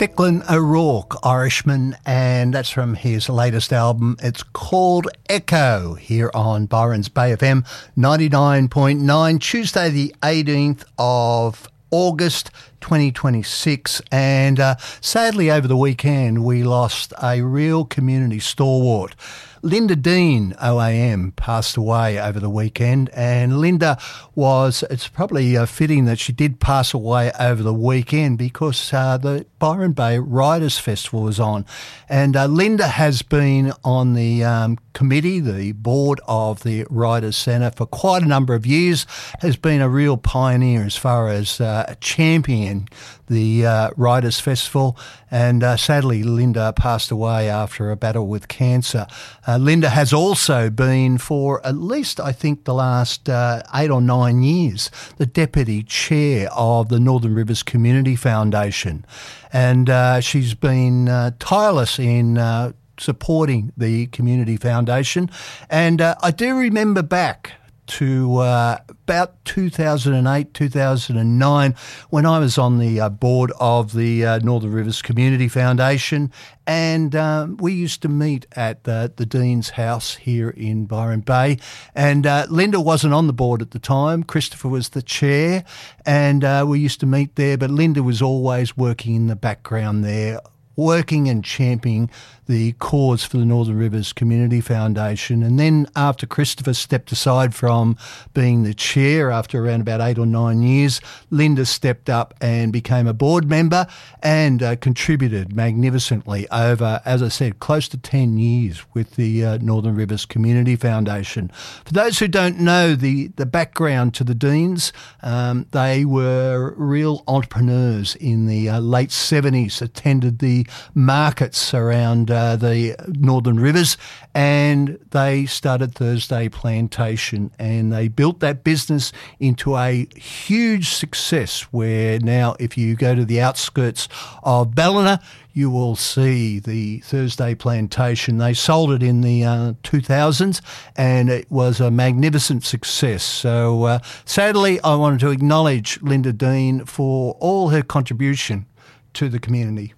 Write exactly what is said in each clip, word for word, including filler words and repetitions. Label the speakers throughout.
Speaker 1: Declan O'Rourke, Irishman, and that's from his latest album. It's called Echo, here on Byron's Bay F M ninety-nine point nine, Tuesday the eighteenth of August twenty twenty-six, and uh, sadly over the weekend we lost a real community stalwart. Linda Dean, O A M, passed away over the weekend, and Linda was, it's probably uh, fitting that she did pass away over the weekend because uh, the Byron Bay Writers Festival was on. And uh, Linda has been on the um, committee, the board of the Writers Centre for quite a number of years, has been a real pioneer as far as uh, championing the uh, Writers Festival, and uh, sadly Linda passed away after a battle with cancer. Uh, Linda has also been, for at least I think the last uh, eight or nine years, the Deputy Chair of the Northern Rivers Community Foundation, and uh, she's been uh, tireless in uh, supporting the Community Foundation. And uh, I do remember back to uh, about two thousand eight, two thousand nine, when I was on the uh, board of the uh, Northern Rivers Community Foundation, and um, we used to meet at the, the Dean's house here in Byron Bay, and uh, Linda wasn't on the board at the time. Christopher was the chair, and uh, we used to meet there, but Linda was always working in the background there, working and championing the cause for the Northern Rivers Community Foundation. And then after Christopher stepped aside from being the chair after around about eight or nine years, Linda stepped up and became a board member and uh, contributed magnificently over, as I said, close to ten years with the uh, Northern Rivers Community Foundation. For those who don't know the, the background to the Deans, um, they were real entrepreneurs in the uh, late seventies, attended the markets around uh, the Northern Rivers, and they started Thursday Plantation, and they built that business into a huge success where now if you go to the outskirts of Ballina, you will see the Thursday Plantation. They sold it in the uh, two thousands, and it was a magnificent success. So uh, sadly, I wanted to acknowledge Linda Dean for all her contribution to the community.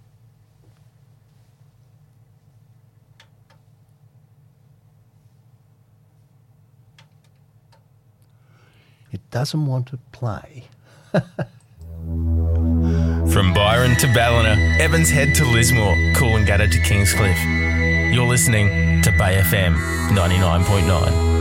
Speaker 1: It doesn't want to play.
Speaker 2: From Byron to Ballina, Evans Head to Lismore, Coolangatta to Kingscliff. You're listening to Bay F M ninety-nine point nine.